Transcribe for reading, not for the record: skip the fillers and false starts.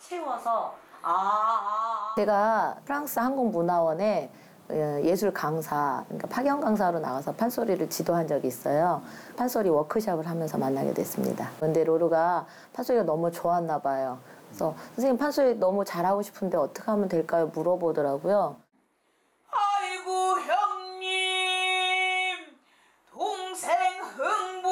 채워서 제가 프랑스 한국문화원에 예술 강사, 그러니까 파견 강사로 나가서 판소리를 지도한 적이 있어요. 판소리 워크숍을 하면서 만나게 됐습니다. 근데 로르가 판소리가 너무 좋았나 봐요. 그래서 선생님 판소리 너무 잘하고 싶은데 어떻게 하면 될까요? 물어보더라고요.